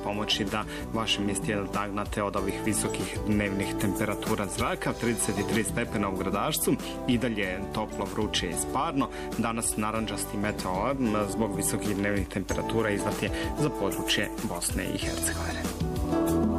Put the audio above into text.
pomoći da vaše misti odagnate od ovih visokih dnevnih temperatura zraka. 33 stepena u Gradačcu, i dalje toplo, vruće i sparno. Danas narandžasti meteoalarm zbog visokih dnevnih temperatura izdat je za područje Bosne i Hercegovine.